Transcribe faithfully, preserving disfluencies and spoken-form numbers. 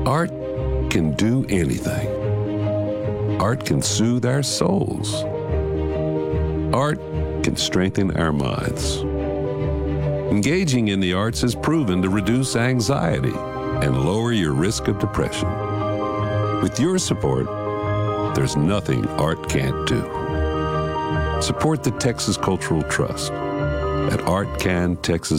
Art can do anything. Art can soothe our souls. Art can strengthen our minds. Engaging in the arts has proven to reduce anxiety and lower your risk of depression. With your support, there's nothing art can't do. Support the Texas Cultural Trust at art can texas